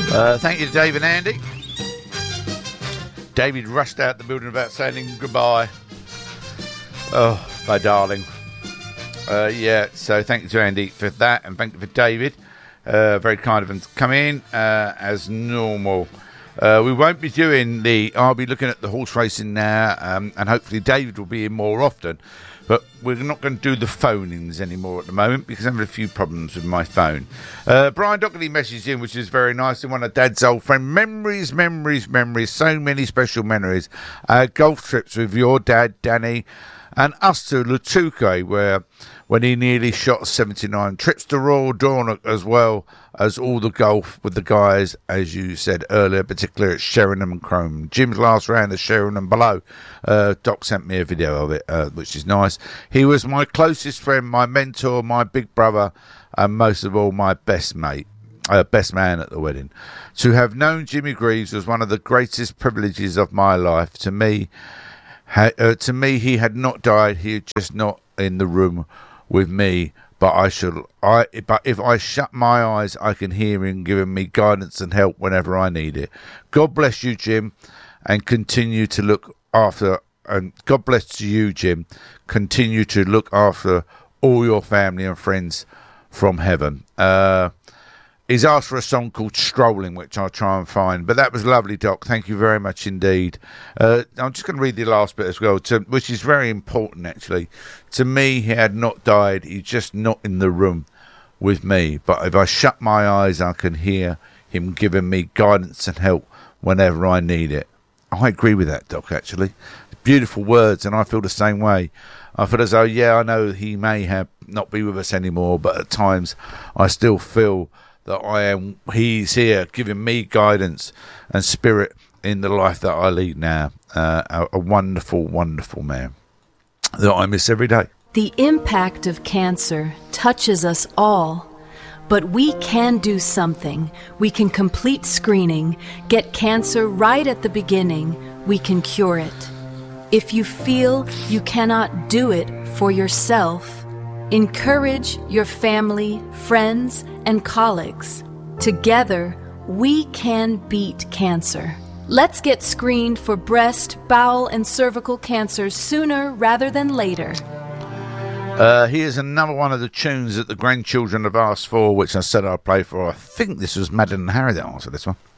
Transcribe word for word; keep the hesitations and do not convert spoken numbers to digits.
Uh, thank you to Dave and Andy. David rushed out the building without saying goodbye. Oh, my darling. Uh, yeah, so thank you to Andy for that, and thank you for David. Uh, very kind of him to come in uh, as normal. Uh, we won't be doing the... I'll be looking at the horse racing now, um, and hopefully David will be in more often. But we're not going to do the phone-ins anymore at the moment because I'm having a few problems with my phone. Uh, Brian Dockley messaged in, which is very nice. And one of Dad's old friend. Memories, memories, memories. So many special memories. Uh, golf trips with your dad, Danny, and us to Lutuke, where when he nearly shot seventy-nine. Trips to Royal Dornoch as well as all the golf with the guys, as you said earlier, particularly at Sheringham and Chrome. Jim's last round at Sheringham below. Uh, Doc sent me a video of it, uh, which is nice. He was my closest friend, my mentor, my big brother, and most of all, my best mate. Uh, best man at the wedding. To have known Jimmy Greaves was one of the greatest privileges of my life. To me, ha- uh, to me, he had not died. He had just not in the room with me. But I should. I. But if I shut my eyes, I can hear him giving me guidance and help whenever I need it. God bless you, Jim, and continue to look after. And God bless you, Jim. Continue to look after all your family and friends from heaven. Uh, he's asked for a song called Strolling, which I'll try and find. But that was lovely, Doc. Thank you very much indeed. Uh, I'm just going to read the last bit as well, to, which is very important, actually. To me, he had not died. He's just not in the room with me. But if I shut my eyes, I can hear him giving me guidance and help whenever I need it. I agree with that, Doc, actually. Beautiful words, and I feel the same way. I feel as though, yeah, I know he may have not be with us anymore, but at times I still feel that I am. He's here giving me guidance and spirit in the life that I lead now. Uh, a, a wonderful, wonderful man that I miss every day. The impact of cancer touches us all, but we can do something. We can complete screening, get cancer right at the beginning. We can cure it. If you feel you cannot do it for yourself, encourage your family, friends, and colleagues. Together, we can beat cancer. Let's get screened for breast, bowel, and cervical cancers sooner rather than later. Uh, here's another one of the tunes that the grandchildren have asked for, which I said I'd play for. I think this was Madeline and Harry that answered this one.